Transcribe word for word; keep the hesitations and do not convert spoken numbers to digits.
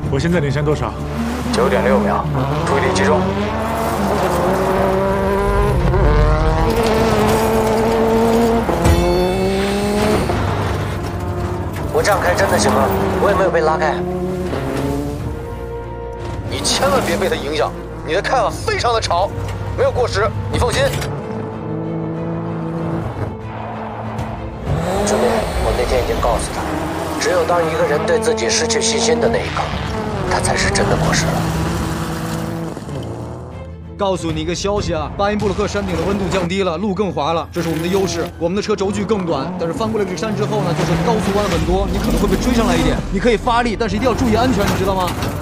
我现在领先多少？ 九点六秒，注意力集中。我这样开真的行吗？我也没有被拉开。 你千万别被他影响，你的开法非常的吵，没有过时，你放心。 朱烈，我那天已经告诉他，只有当一个人对自己失去信心的那一刻，他才是真的过时了。 告诉你一个消息啊，巴音布鲁克山顶的温度降低了，路更滑了，这是我们的优势。我们的车轴距更短，但是翻过了这个山之后呢，就是高速弯很多，你可能会被追上来一点。你可以发力，但是一定要注意安全，你知道吗？